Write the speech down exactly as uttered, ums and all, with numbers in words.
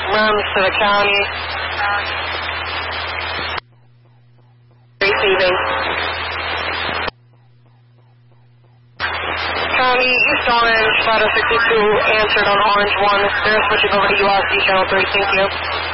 runs to the county. Receiving. County, East Orange, Shadow sixty-two, answered on Orange one. They're switching over to U S D Channel three, thank you.